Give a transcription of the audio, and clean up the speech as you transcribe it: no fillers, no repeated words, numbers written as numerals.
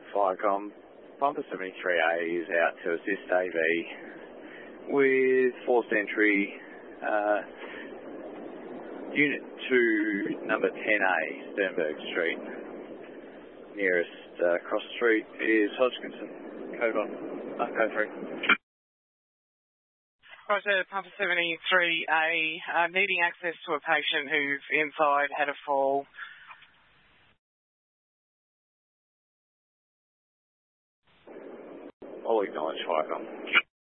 Firecom, Pumper 73A is out to assist AV with forced entry, Unit 2, number 10A, Sternberg Street. Nearest cross street is Hodgkinson. Code 3. Roger, Pumper 73A, needing access to a patient who's inside, had a fall. I'll acknowledge Firecom.